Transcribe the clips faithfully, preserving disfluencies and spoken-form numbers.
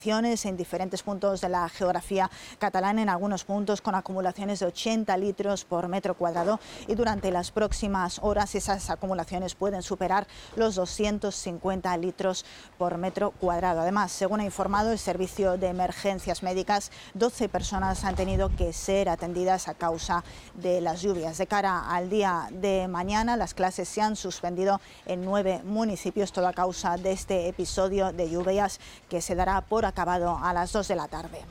en diferentes puntos de la geografía catalana, en algunos puntos con acumulaciones de ochenta litros por metro cuadrado, y durante las próximas horas esas acumulaciones pueden superar los doscientos cincuenta litros por metro cuadrado. Además, según ha informado el Servicio de Emergencias Médicas, doce personas han tenido que ser atendidas a causa de las lluvias. De cara al día de mañana, las clases se han suspendido en nueve municipios, todo a causa de este episodio de lluvias que se dará por acabado a las dos de la tarde.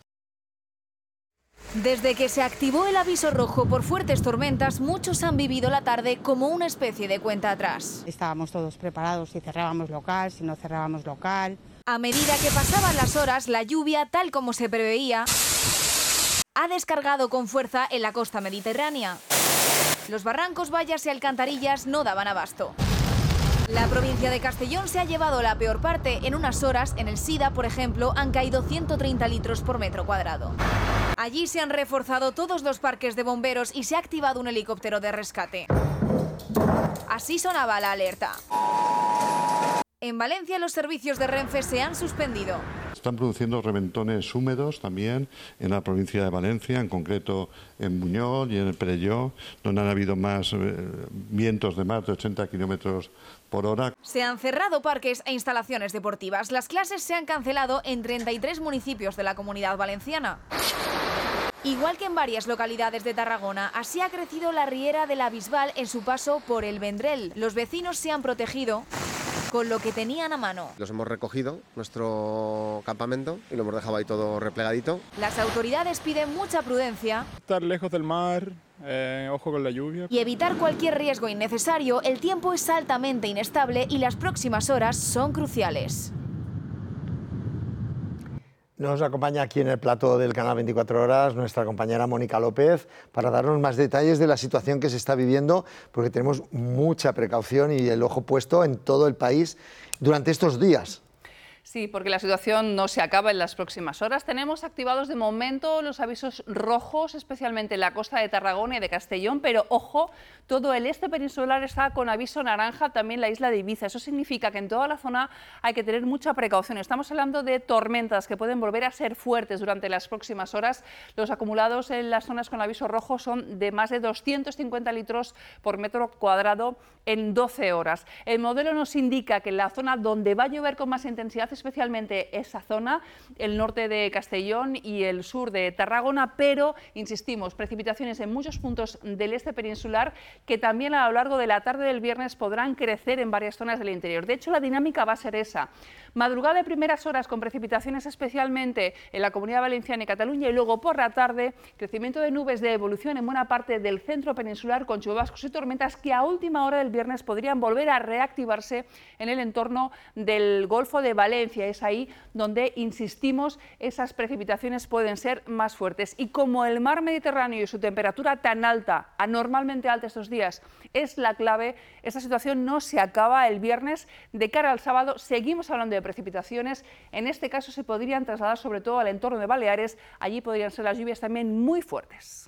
Desde que se activó el aviso rojo por fuertes tormentas, muchos han vivido la tarde como una especie de cuenta atrás. Estábamos todos preparados, si cerrábamos local, si no cerrábamos local. A medida que pasaban las horas, la lluvia, tal como se preveía, ha descargado con fuerza en la costa mediterránea. Los barrancos, vallas y alcantarillas no daban abasto. La provincia de Castellón se ha llevado la peor parte. En unas horas, en el Sida, por ejemplo, han caído ciento treinta litros por metro cuadrado. Allí se han reforzado todos los parques de bomberos y se ha activado un helicóptero de rescate. Así sonaba la alerta. En Valencia, los servicios de Renfe se han suspendido. Están produciendo reventones húmedos también en la provincia de Valencia, en concreto en Buñol y en el Perelló, donde han habido más eh, vientos de más de ochenta kilómetros por hora. Se han cerrado parques e instalaciones deportivas. Las clases se han cancelado en treinta y tres municipios de la Comunidad Valenciana. Igual que en varias localidades de Tarragona, así ha crecido la riera de la Bisbal en su paso por el Vendrell. Los vecinos se han protegido con lo que tenían a mano. Los hemos recogido, nuestro campamento, y lo hemos dejado ahí todo replegadito. Las autoridades piden mucha prudencia. Estar lejos del mar, eh, ojo con la lluvia. Y evitar cualquier riesgo innecesario. El tiempo es altamente inestable y las próximas horas son cruciales. Nos acompaña aquí en el plató del Canal veinticuatro Horas nuestra compañera Mónica López para darnos más detalles de la situación que se está viviendo, porque tenemos mucha precaución y el ojo puesto en todo el país durante estos días. Sí, porque la situación no se acaba en las próximas horas. Tenemos activados de momento los avisos rojos, especialmente en la costa de Tarragona y de Castellón, pero ojo, todo el este peninsular está con aviso naranja, también la isla de Ibiza. Eso significa que en toda la zona hay que tener mucha precaución. Estamos hablando de tormentas que pueden volver a ser fuertes durante las próximas horas. Los acumulados en las zonas con aviso rojo son de más de doscientos cincuenta litros por metro cuadrado en doce horas. El modelo nos indica que en la zona donde va a llover con más intensidad, especialmente esa zona, el norte de Castellón y el sur de Tarragona, pero, insistimos, precipitaciones en muchos puntos del este peninsular que también a lo largo de la tarde del viernes podrán crecer en varias zonas del interior. De hecho, la dinámica va a ser esa. Madrugada de primeras horas con precipitaciones especialmente en la Comunidad Valenciana y Cataluña, y luego por la tarde crecimiento de nubes de evolución en buena parte del centro peninsular con chubascos y tormentas que a última hora del viernes podrían volver a reactivarse en el entorno del Golfo de Valencia. Es ahí donde, insistimos, esas precipitaciones pueden ser más fuertes. Y como el mar Mediterráneo y su temperatura tan alta, anormalmente alta estos días, es la clave, esta situación no se acaba el viernes. De cara al sábado seguimos hablando de precipitaciones, en este caso se podrían trasladar sobre todo al entorno de Baleares, allí podrían ser las lluvias también muy fuertes.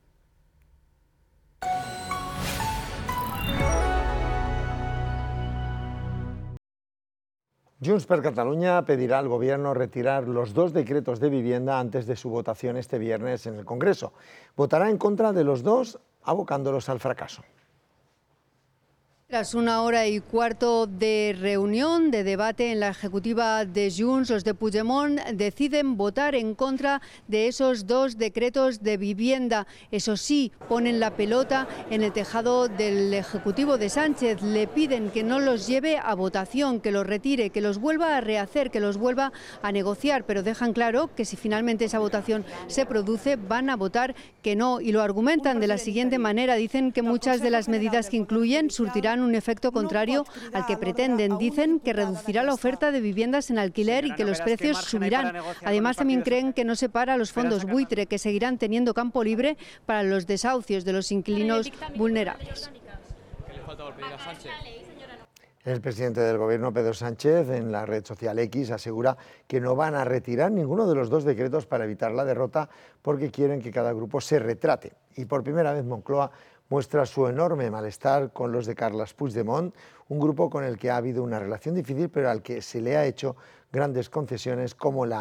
Junts per Catalunya pedirá al Gobierno retirar los dos decretos de vivienda antes de su votación este viernes en el Congreso. Votará en contra de los dos, abocándolos al fracaso. Tras una hora y cuarto de reunión, de debate en la ejecutiva de Junts, los de Puigdemont deciden votar en contra de esos dos decretos de vivienda. Eso sí, ponen la pelota en el tejado del ejecutivo de Sánchez. Le piden que no los lleve a votación, que los retire, que los vuelva a rehacer, que los vuelva a negociar, pero dejan claro que si finalmente esa votación se produce, van a votar que no, y lo argumentan de la siguiente manera. Dicen que muchas de las medidas que incluyen surtirán un efecto contrario al que pretenden. Dicen que reducirá la oferta de viviendas en alquiler y que los precios subirán. Además, también creen que no se para los fondos buitre, que seguirán teniendo campo libre para los desahucios de los inquilinos vulnerables. El presidente del Gobierno, Pedro Sánchez, en la red social X asegura que no van a retirar ninguno de los dos decretos para evitar la derrota, porque quieren que cada grupo se retrate. Y por primera vez Moncloa muestra su enorme malestar con los de Carles Puigdemont, un grupo con el que ha habido una relación difícil, pero al que se le ha hecho grandes concesiones como la